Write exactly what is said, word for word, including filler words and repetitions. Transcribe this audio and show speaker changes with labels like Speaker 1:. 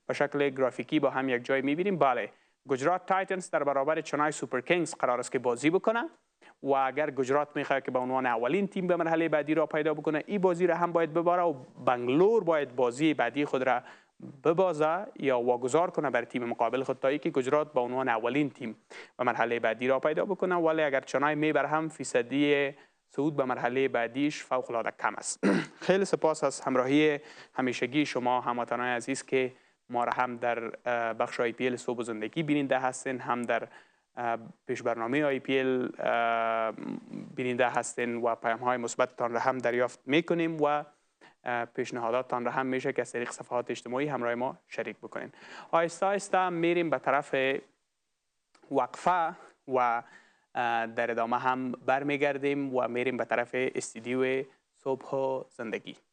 Speaker 1: به شکل گرافیکی با هم یک جای میبینیم. بله، گجرات تایتنز در برابر چنای سوپر کینگز قرار است که بازی بکنه و اگر گجرات میخواد که به عنوان اولین تیم به مرحله بعدی را پیدا بکنه، این بازی را هم باید ببره و بنگلور باید بازی بعدی خود را ببازه یا واگذار کنه بر تیم مقابل خود تا اینکه گجرات به عنوان اولین تیم به مرحله بعدی را پیدا بکنه. ولی اگر چنای میبره هم فیصدی صعود به مرحله بعدیش فوق العاده کم است. خیلی سپاس از همراهی همیشگی شما هموطنان عزیز که ما را هم در بخش آی پی ال صبح و زندگی بیننده هستین، هم در پیش برنامه آی پی ال بیننده هستین و پیام های مثبتتان را هم دریافت میکنیم و پیشنهاداتتان را هم میشه که از طریق صفحات اجتماعی همراه ما شریک بکنین. آهسته آهسته میریم به طرف وقفه و در ادامه هم برمیگردیم و میریم به طرف استودیو صبح و زندگی.